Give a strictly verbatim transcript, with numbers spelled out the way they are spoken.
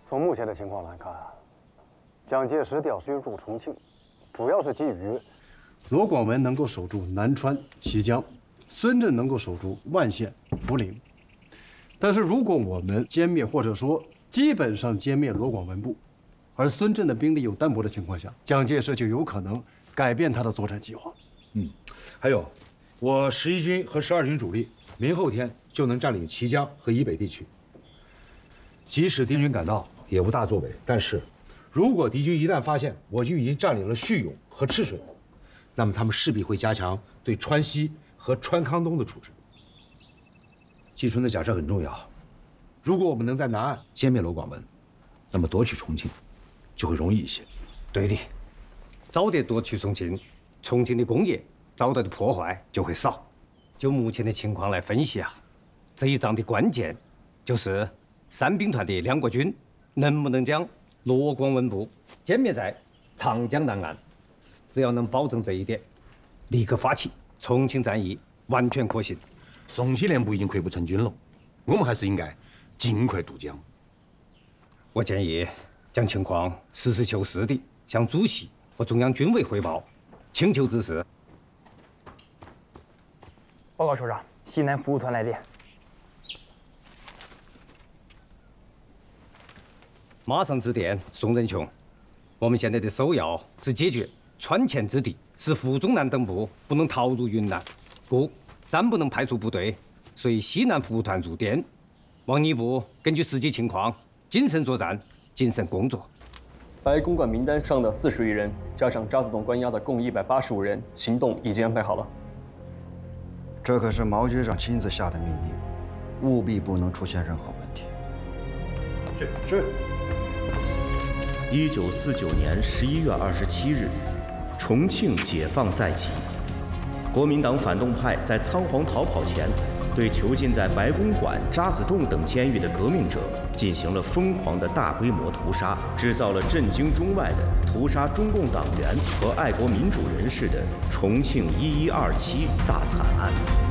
从目前的情况来看，蒋介石调师入重庆，主要是基于罗广文能够守住南川、綦江，孙震能够守住万县、涪陵。但是如果我们歼灭或者说基本上歼灭罗广文部，而孙震的兵力又单薄的情况下，蒋介石就有可能改变他的作战计划。 嗯，还有，我十一军和十二军主力明后天就能占领綦江和以北地区。即使敌军赶到，也无大作为。但是，如果敌军一旦发现我军已经占领了叙永和赤水，那么他们势必会加强对川西和川康东的处置。季春的假设很重要。如果我们能在南岸歼灭罗广文，那么夺取重庆就会容易一些。 对的，早点夺取重庆，重庆的工业遭到的破坏就会少。就目前的情况来分析啊，这一仗的关键就是三兵团的两国军能不能将罗广文部歼灭在长江南岸。只要能保证这一点，立刻发起重庆战役完全可行。 宋西联部已经溃不成军了，我们还是应该尽快渡江。 我建议将情况实事求是地向主席和中央军委汇报，请求指示。 报告首长，西南服务团来电。 马上致电宋仁琼，我们现在的首要是解决川黔之地，使傅中南等部不能逃入云南，故暂不能派出部队随西南服务团入滇。望你部根据实际情况谨慎作战，谨慎工作。 白公馆名单上的四十余人，加上渣滓洞关押的共一百八十五人，行动已经安排好了。 这可是毛局长亲自下的命令，务必不能出现任何问题。 是是。 一九四九年十一月二十七日，重庆解放在即。国民党反动派在仓皇逃跑前，对囚禁在白公馆、渣滓洞等监狱的革命者进行了疯狂的大规模屠杀，制造了震惊中外的屠杀中共党员和爱国民主人士的重庆一一二七大惨案。